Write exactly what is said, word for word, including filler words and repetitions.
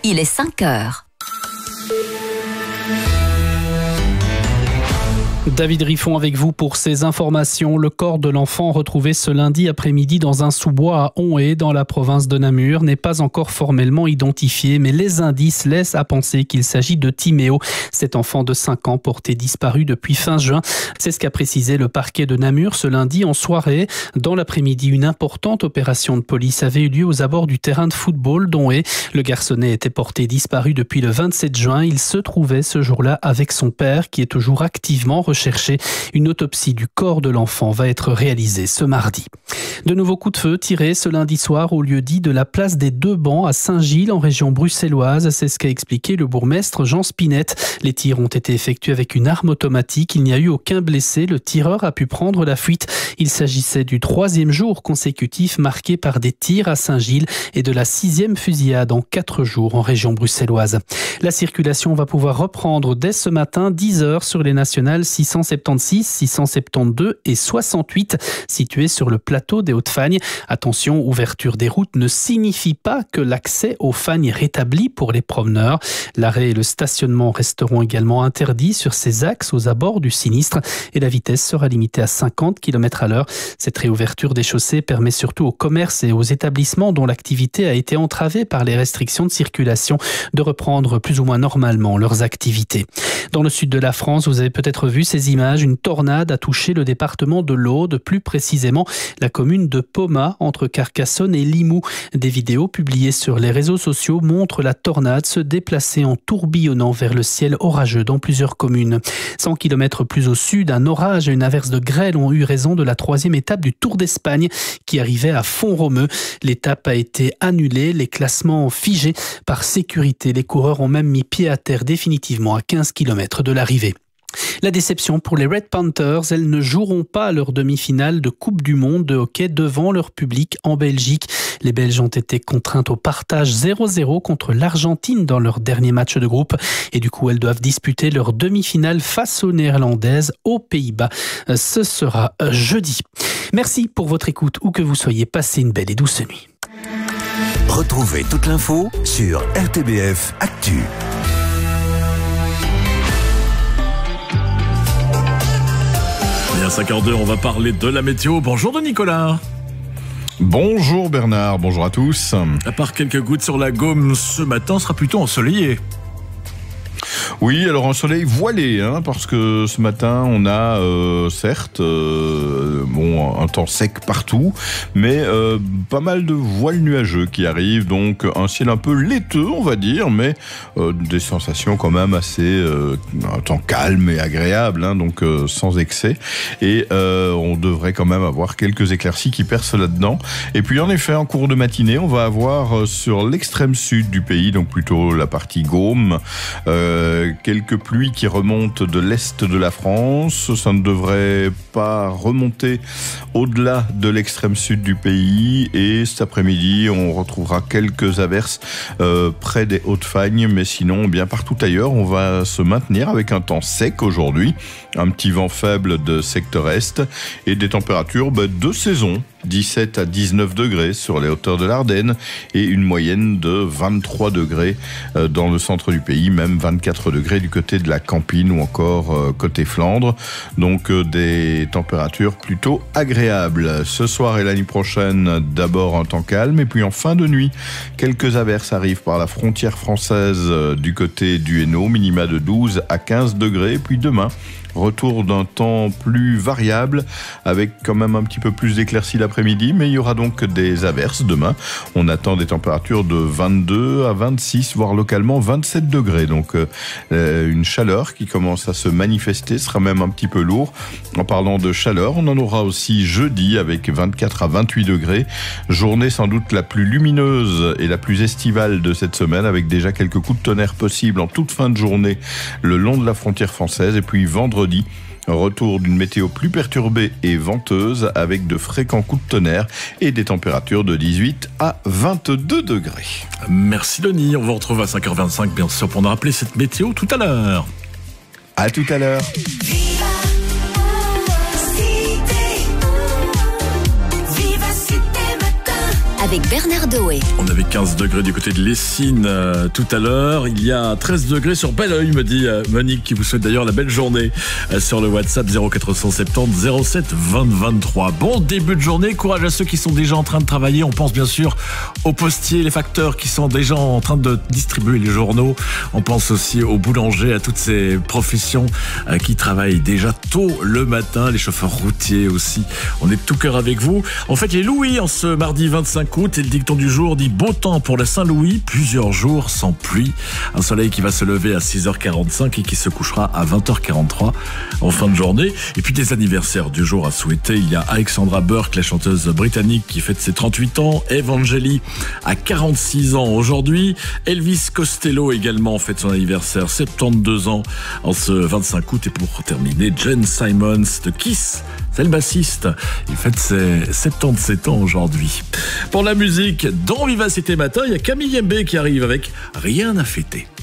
il est cinq heures. David Riffon avec vous pour ces informations. Le corps de l'enfant retrouvé ce lundi après-midi dans un sous-bois à Onhé, dans la province de Namur, n'est pas encore formellement identifié, mais les indices laissent à penser qu'il s'agit de Timéo, cet enfant de cinq ans porté disparu depuis fin juin. C'est ce qu'a précisé le parquet de Namur ce lundi en soirée. Dans l'après-midi, une importante opération de police avait eu lieu aux abords du terrain de football d'Onhé. Le garçonnet était porté disparu depuis le vingt-sept juin. Il se trouvait ce jour-là avec son père, qui est toujours activement recherché. Une autopsie du corps de l'enfant va être réalisée ce mardi. De nouveaux coups de feu tirés ce lundi soir au lieu-dit de la place des Deux Bancs à Saint-Gilles en région bruxelloise. C'est ce qu'a expliqué le bourgmestre Jean Spinette. Les tirs ont été effectués avec une arme automatique. Il n'y a eu aucun blessé. Le tireur a pu prendre la fuite. Il s'agissait du troisième jour consécutif marqué par des tirs à Saint-Gilles et de la sixième fusillade en quatre jours en région bruxelloise. La circulation va pouvoir reprendre dès ce matin dix heures sur les nationales six cent soixante-seize, six cent soixante-douze et soixante-huit situés sur le plateau des Hauts-de-Fagne. Attention, ouverture des routes ne signifie pas que l'accès aux Fagnes est rétabli pour les promeneurs. L'arrêt et le stationnement resteront également interdits sur ces axes aux abords du sinistre et la vitesse sera limitée à cinquante kilomètres à l'heure. Cette réouverture des chaussées permet surtout aux commerces et aux établissements dont l'activité a été entravée par les restrictions de circulation de reprendre plus ou moins normalement leurs activités. Dans le sud de la France, vous avez peut-être vu ces images. Une tornade a touché le département de l'Aude, plus précisément la commune de Pomat, entre Carcassonne et Limoux. Des vidéos publiées sur les réseaux sociaux montrent la tornade se déplacer en tourbillonnant vers le ciel orageux dans plusieurs communes. cent kilomètres plus au sud, un orage et une averse de grêle ont eu raison de la troisième étape du Tour d'Espagne qui arrivait à Font-Romeu. L'étape a été annulée, les classements figés par sécurité. Les coureurs ont même mis pied à terre définitivement à quinze kilomètres de l'arrivée. La déception pour les Red Panthers, elles ne joueront pas leur demi-finale de Coupe du Monde de hockey devant leur public en Belgique. Les Belges ont été contraintes au partage zéro zéro contre l'Argentine dans leur dernier match de groupe et du coup elles doivent disputer leur demi-finale face aux Néerlandaises aux Pays-Bas. Ce sera jeudi. Merci pour votre écoute, où que vous soyez, passez une belle et douce nuit. Retrouvez toute l'info sur R T B F Actu. Et à cinq heures deux, on va parler de la météo. Bonjour de Nicolas. Bonjour Bernard, bonjour à tous. À part quelques gouttes sur la Gaume, ce matin sera plutôt ensoleillé. Oui, alors un soleil voilé, hein, parce que ce matin, on a euh, certes euh, bon, un temps sec partout, mais euh, pas mal de voiles nuageux qui arrivent, donc un ciel un peu laiteux, on va dire, mais euh, des sensations quand même assez, euh, un temps calme et agréable, hein, donc euh, sans excès, et euh, on devrait quand même avoir quelques éclaircies qui percent là-dedans. Et puis en effet, en cours de matinée, on va avoir sur l'extrême sud du pays, donc plutôt la partie Gaume, euh, quelques pluies qui remontent de l'est de la France. Ça ne devrait pas remonter au-delà de l'extrême sud du pays. Et cet après-midi, on retrouvera quelques averses euh, près des Hauts-de-Fagne. Mais sinon, bien partout ailleurs, on va se maintenir avec un temps sec aujourd'hui. Un petit vent faible de secteur est et des températures bah, de saison. dix-sept à dix-neuf degrés sur les hauteurs de l'Ardenne et une moyenne de vingt-trois degrés dans le centre du pays, même vingt-quatre degrés du côté de la Campine ou encore côté Flandre. Donc des températures plutôt agréables. Ce soir et la nuit prochaine, d'abord un temps calme et puis en fin de nuit, quelques averses arrivent par la frontière française du côté du Hainaut, minima de douze à quinze degrés. Puis demain, retour d'un temps plus variable avec quand même un petit peu plus d'éclaircies l'après-midi, mais il y aura donc des averses demain. On attend des températures de vingt-deux à vingt-six, voire localement vingt-sept degrés. Donc euh, une chaleur qui commence à se manifester, sera même un petit peu lourd. En parlant de chaleur, on en aura aussi jeudi avec vingt-quatre à vingt-huit degrés. Journée sans doute la plus lumineuse et la plus estivale de cette semaine, avec déjà quelques coups de tonnerre possibles en toute fin de journée le long de la frontière française. Et puis vendredi, retour d'une météo plus perturbée et venteuse avec de fréquents coups de tonnerre et des températures de dix-huit à vingt-deux degrés. Merci Denis, on vous retrouve à cinq heures vingt-cinq bien sûr pour nous rappeler cette météo tout à l'heure. À tout à l'heure. avec Bernard Doé. On avait quinze degrés du côté de Lessines euh, tout à l'heure. Il y a treize degrés sur Belleuil, me dit euh, Monique, qui vous souhaite d'ailleurs la belle journée euh, sur le WhatsApp zéro quatre cent soixante-dix zéro sept vingt vingt-trois. Bon début de journée, courage à ceux qui sont déjà en train de travailler. On pense bien sûr aux postiers, les facteurs qui sont déjà en train de distribuer les journaux. On pense aussi aux boulangers, à toutes ces professions euh, qui travaillent déjà tôt le matin, les chauffeurs routiers aussi. On est de tout cœur avec vous. En fait, il est Louis en ce mardi vingt-cinq août et le dicton du jour dit beau temps pour la Saint-Louis, plusieurs jours sans pluie. Un soleil qui va se lever à six heures quarante-cinq et qui se couchera à vingt heures quarante-trois en fin de journée. Et puis des anniversaires du jour à souhaiter. Il y a Alexandra Burke, la chanteuse britannique qui fête ses trente-huit ans. Evangeli a quarante-six ans aujourd'hui. Elvis Costello également fête son anniversaire, soixante-douze ans en ce vingt-cinq août. Et pour terminer, Gene Simons de Kiss, c'est le bassiste. Il fête ses soixante-dix-sept ans aujourd'hui. Pour la musique, dans Vivacité Matin, il y a Camille Mbé qui arrive avec Rien à fêter.